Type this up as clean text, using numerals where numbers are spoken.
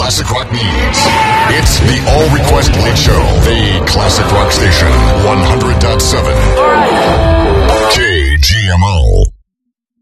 classic rock needs. It's the All Request Late Show, the classic rock station, 100.7